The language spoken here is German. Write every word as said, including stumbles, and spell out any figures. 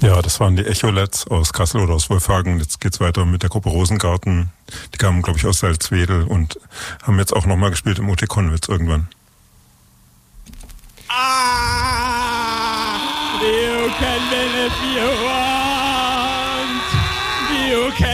Ja, das waren die Echolets aus Kassel oder aus Wolfhagen. Jetzt geht's weiter mit der Gruppe Rosengarten. Die kamen, glaube ich, aus Salzwedel und haben jetzt auch nochmal gespielt im O T Konnewitz irgendwann. Ah, you can win if you want. You can